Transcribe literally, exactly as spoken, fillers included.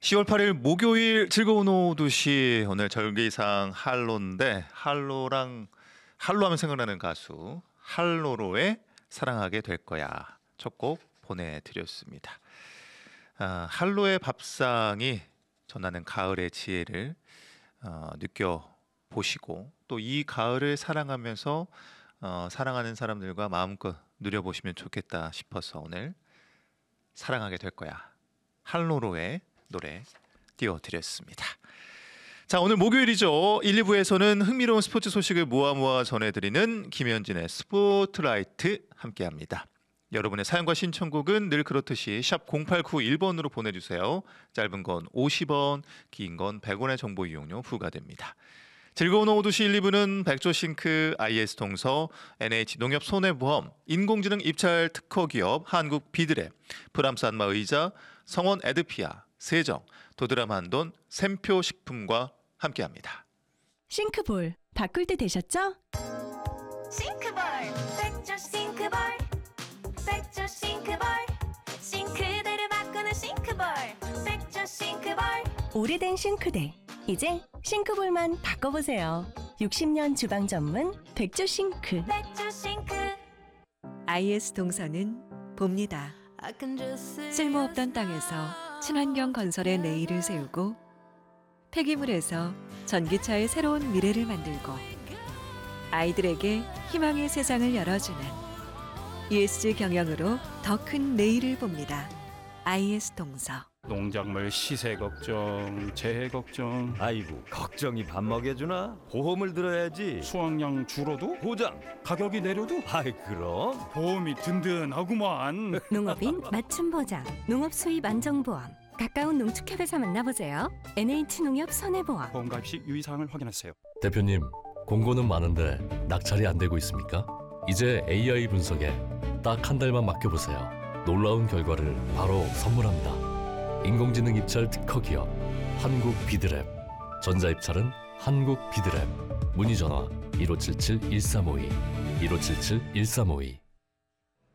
시월 팔일 목요일 즐거운 오후 두 시 오늘 절기상 할로인데 할로랑 할로 하면 생각나는 가수 할로로의 사랑하게 될 거야 첫 곡 보내드렸습니다. 아, 할로의 밥상이 전하는 가을의 지혜를 어, 느껴보시고 또 이 가을을 사랑하면서 어, 사랑하는 사람들과 마음껏 누려보시면 좋겠다 싶어서 오늘 사랑하게 될 거야 할로로의 노래 띄워드렸습니다. 자, 오늘 목요일이죠. 일, 이 부에서는 흥미로운 스포츠 소식을 모아 모아 전해드리는 김현진의 스포트라이트 함께합니다. 여러분의 사연과 신청곡은 늘 그렇듯이 샵 공팔구일 번으로 보내주세요. 짧은 건 오십 원, 긴 건 백 원의 정보 이용료 부과됩니다. 즐거운 오후 두 시 일, 이 부는 백조싱크, 아이에스동서, 엔에이치농협 손해보험, 인공지능 입찰 특허기업 한국 비드랩, 프람스 안마의자, 성원 에드피아, 세정, 도드람 한돈, 샘표 식품과 함께합니다. 싱크볼 바꿀 때 되셨죠? 싱크볼 백조 싱크볼 백조 싱크볼 싱크대를 바꾸는 싱크볼 백조 싱크볼 오래된 싱크대 이제 싱크볼만 바꿔보세요. 육십 년 주방 전문 백조 싱크. 백조 싱크 아이에스 동서는 봅니다. 쓸모없던 땅에서 친환경 건설의 내일을 세우고 폐기물에서 전기차의 새로운 미래를 만들고 아이들에게 희망의 세상을 열어주는 이에스지 경영으로 더 큰 내일을 봅니다. 아이에스 동서. 농작물 시세 걱정, 재해 걱정, 아이고 걱정이 밥 먹여주나? 보험을 들어야지. 수확량 줄어도 보장. 가격이 내려도 아이 그럼 보험이 든든하구만. 농업인 맞춤 보장, 농업 수입 안정보험. 가까운 농축협에서 만나보세요. 엔에이치농협 손해보험. 보험 가입 시 유의사항을 확인하세요. 대표님, 공고는 많은데 낙찰이 안 되고 있습니까? 이제 에이아이 분석에 딱 한 달만 맡겨보세요. 놀라운 결과를 바로 선물합니다. 인공지능 입찰 특허 기업 한국 비드랩. 전자 입찰은 한국 비드랩. 문의 전화 일오칠칠 일삼오이 일오칠칠 일삼오이.